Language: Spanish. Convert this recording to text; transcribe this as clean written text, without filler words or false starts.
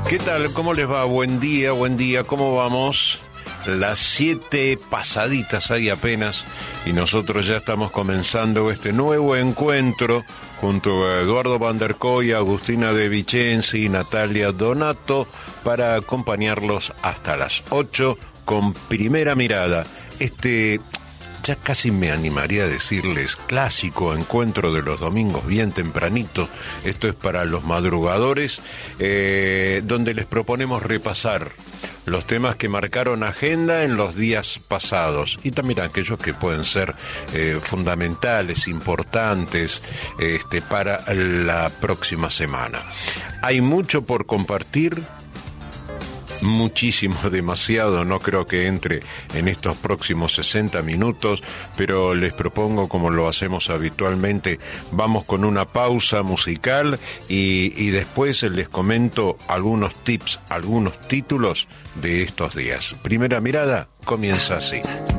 ¿Qué tal? ¿Cómo les va? Buen día, ¿cómo vamos? Las 7 pasaditas ahí apenas y nosotros ya estamos comenzando este nuevo encuentro junto a Eduardo Van der Kooi, Agustina De Vicenzi y Natalia Donato para acompañarlos hasta las 8 con Primera Mirada. Ya casi me animaría a decirles clásico encuentro de los domingos bien tempranito. Esto es para los madrugadores, donde les proponemos repasar los temas que marcaron agenda en los días pasados y también aquellos que pueden ser fundamentales, importantes para la próxima semana. Hay mucho por compartir. Muchísimo, demasiado, no creo que entre en estos próximos 60 minutos, pero les propongo, como lo hacemos habitualmente, vamos con una pausa musical y después les comento algunos tips, algunos títulos de estos días. Primera Mirada comienza así.